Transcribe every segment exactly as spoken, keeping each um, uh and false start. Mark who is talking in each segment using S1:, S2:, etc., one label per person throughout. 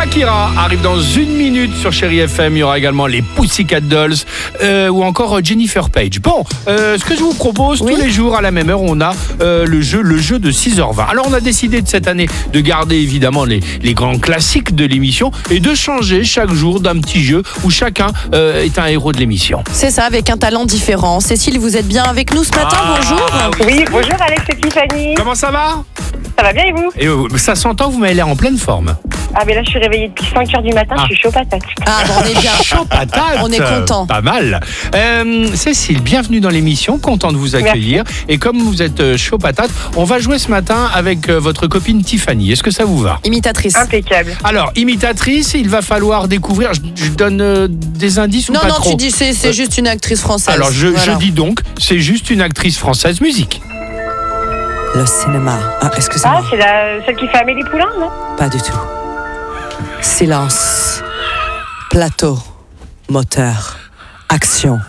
S1: Shakira arrive dans une minute sur Chérie F M. Il y aura également les Pussycat Dolls euh, ou encore Jennifer Page. Bon, euh, ce que je vous propose, oui. tous les jours à la même heure, on a euh, le jeu le jeu de six heures vingt. Alors, on a décidé de cette année de garder évidemment les, les grands classiques de l'émission et de changer chaque jour d'un petit jeu où chacun euh, est un héros de l'émission.
S2: C'est ça, avec un talent différent. Cécile, vous êtes bien avec nous ce matin, ah, bonjour.
S3: Oui, bonjour Alex et Tiffany.
S1: Comment ça va?
S3: Ça va bien et vous?
S1: Et euh, ça s'entend, vous m'avez l'air en pleine forme.
S3: Ah mais là je suis réveillée depuis cinq heures du matin, ah. je suis chaud patate.
S2: Ah bon, on est bien.
S1: Chaud patate.
S2: On est content.
S1: Pas mal. Euh, Cécile, bienvenue dans l'émission, content de vous accueillir. Merci. Et comme vous êtes chaud patate, on va jouer ce matin avec votre copine Tiffany. Est-ce que ça vous va?
S2: Imitatrice.
S3: Impeccable.
S1: Alors, imitatrice, il va falloir découvrir, je, je donne euh, des indices ou
S2: non,
S1: pas
S2: non,
S1: trop?
S2: Non, non, tu dis c'est, c'est euh, juste une actrice française.
S1: Alors, je,
S2: voilà.
S1: je dis donc, c'est juste une actrice française musique.
S4: Le cinéma. Ah, excusez-moi.
S3: Ah, c'est la, celle qui fait Amélie Poulain, non?
S4: Pas du tout. Silence. Plateau. Moteur. Action.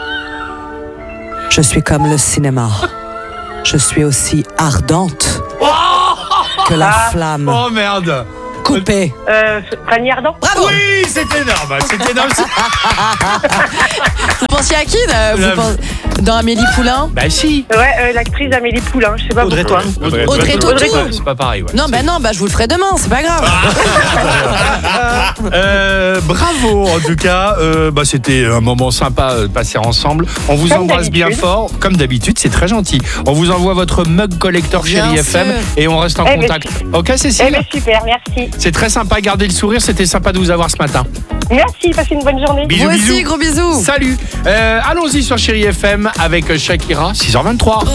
S4: Je suis comme le cinéma. Je suis aussi ardente que la
S3: ah.
S4: flamme.
S1: Oh merde.
S4: Coupée.
S3: Euh, Fanny Ardant.
S1: Bravo. Oui, c'est énorme. C'est énorme.
S2: Vous pensiez à qui là, vous pensez, dans Amélie Poulain?
S1: Bah si.
S3: Ouais, euh, l'actrice Amélie Poulain, je sais pas
S1: Audrey
S3: pourquoi.
S1: Audrey,
S2: Audrey Tautou.
S1: C'est pas pareil. Ouais.
S2: Non, bah non, bah je vous le ferai demain, c'est pas grave.
S1: euh, bravo en tout cas. Euh, bah, c'était un moment sympa de passer ensemble. On vous
S3: comme
S1: embrasse bien fort. Comme d'habitude, c'est très gentil. On vous envoie votre mug collector Chérie F M et on reste en
S3: eh
S1: contact.
S3: Ben,
S1: ok Cécile?
S3: Eh ben, super, merci.
S1: C'est très sympa, gardez le sourire. C'était sympa de vous avoir ce matin.
S3: Merci, passez une bonne journée.
S1: Bisous,
S2: Vous aussi,
S1: bisous.
S2: gros bisous.
S1: Salut. Euh, allons-y sur Chérie F M avec Shakira, six heures vingt-trois.